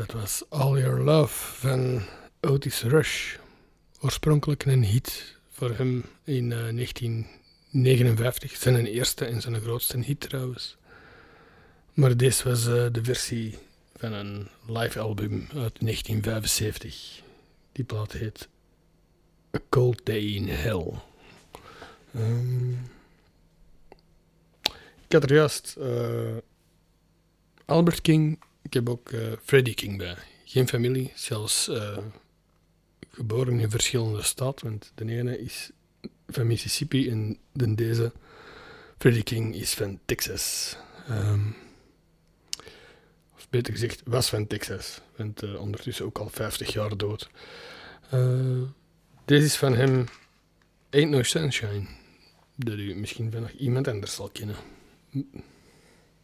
Dat was All Your Love van Otis Rush. Oorspronkelijk een hit voor hem in 1959. Zijn eerste en zijn grootste hit trouwens. Maar deze was de versie van een live album uit 1975. Die plaat heet A Cold Day in Hell. Ik had er juist Albert King, ik heb ook Freddie King bij. Geen familie, zelfs geboren in verschillende staten, want de ene is van Mississippi en deze, Freddie King, is van Texas. Of beter gezegd, was van Texas, want ondertussen ook al 50 jaar dood. Deze is van hem Ain't No Sunshine, dat u misschien van nog iemand anders zal kennen.